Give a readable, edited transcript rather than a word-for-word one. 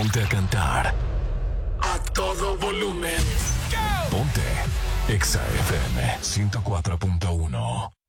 Ponte a cantar a todo volumen. Ponte Exa FM 104.1.